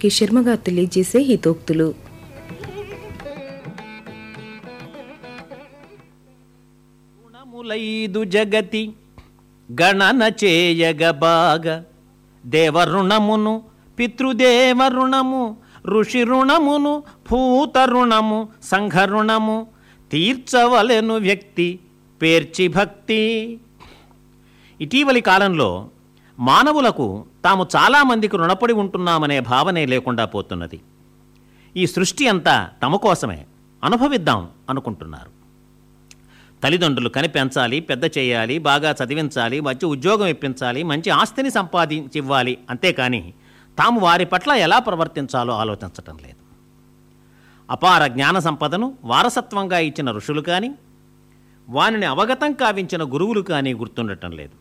K శర్మగారు తెలియజేసే హితోక్తులు. రుణములైదు జగతి గణన చేయగ బాగ దేవరుణమును పితృదేవ రుణము ఋషి రుణమును భూత రుణము సంఘ రుణము తీర్చవలెను వ్యక్తి పేర్చి భక్తి. ఇటీవలి కాలంలో మానవులకు తాము చాలామందికి రుణపడి ఉంటున్నామనే భావనే లేకుండా పోతున్నది. ఈ సృష్టి అంతా తమ కోసమే, అనుభవిద్దాం అనుకుంటున్నారు. తల్లిదండ్రులు కనిపెంచాలి, పెద్ద చేయాలి, బాగా చదివించాలి, మంచి ఉద్యోగం ఇప్పించాలి, మంచి ఆస్తిని సంపాదించివ్వాలి. అంతేకాని తాము వారి పట్ల ఎలా ప్రవర్తించాలో ఆలోచించటం లేదు. అపార జ్ఞాన సంపదను వారసత్వంగా ఇచ్చిన ఋషులు కానీ, వానిని అవగతం కావించిన గురువులు కానీ గుర్తుండటం లేదు.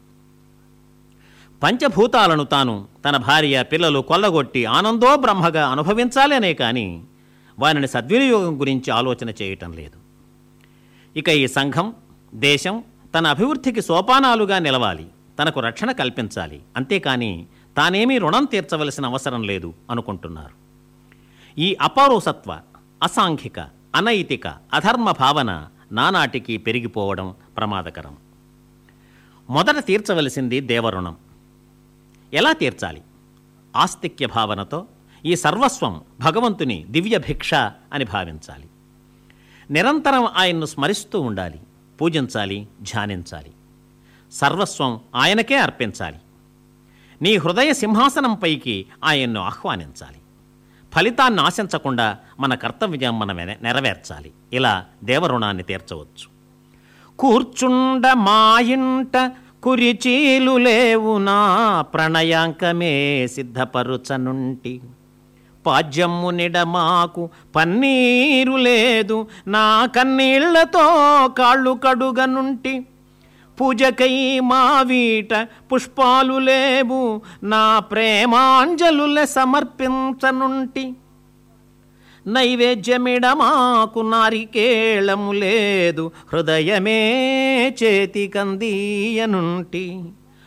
పంచభూతాలను తాను, తన భార్య, పిల్లలు కొల్లగొట్టి ఆనందో బ్రహ్మగా అనుభవించాలనే కానీ వారిని సద్వినియోగం గురించి ఆలోచన చేయటం లేదు. ఇక ఈ సంఘం, దేశం తన అభివృద్ధికి సోపానాలుగా నిలవాలి, తనకు రక్షణ కల్పించాలి. అంతేకాని తానేమీ రుణం తీర్చవలసిన అవసరం లేదు అనుకుంటున్నారు. ఈ అపౌరుషత్వ, అసాంఘిక, అనైతిక, అధర్మ భావన నానాటికి పెరిగిపోవడం ప్రమాదకరం. మొదట తీర్చవలసింది దేవరుణం. ఎలా తీర్చాలి? ఆస్తిక్య భావనతో ఈ సర్వస్వం భగవంతుని దివ్య భిక్ష అని భావించాలి. నిరంతరం ఆయన్ను స్మరిస్తూ ఉండాలి, పూజించాలి, ధ్యానించాలి. సర్వస్వం ఆయనకే అర్పించాలి. నీ హృదయ సింహాసనంపైకి ఆయన్ను ఆహ్వానించాలి. ఫలితాన్ని ఆశించకుండా మన కర్తవ్యం మనం నెరవేర్చాలి. ఇలా దేవరుణాన్ని తీర్చవచ్చు. కూర్చుండ మా ఇంట కురిచీలు లేవు నా ప్రణయాంకమే సిద్ధపరుచనుంటి పాద్యమ్ము నిడమాకు పన్నీరు లేదు నా కన్నీళ్లతో కాళ్ళు కడుగనుంటి పూజకై మా వీట పుష్పాలు లేవు నా ప్రేమాంజలులే సమర్పించనుంటి నైవేద్యమిడమాకు నారికేళము లేదు హృదయమే చేతికందీయనుంటి.